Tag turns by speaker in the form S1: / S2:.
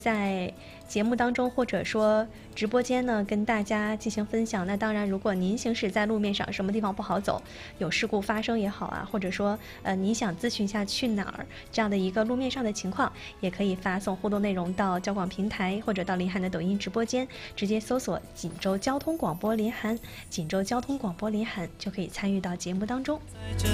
S1: 在节目当中或者说直播间呢跟大家进行分享。那当然，如果您行驶在路面上，什么地方不好走，有事故发生也好啊，或者说你想咨询一下去哪儿这样的一个路面上的情况，也可以发送互动内容到交广平台或者到林涵的抖音直播间，直接搜索锦州交通广播林涵，锦州交通广播林涵就可以参与到节目当中。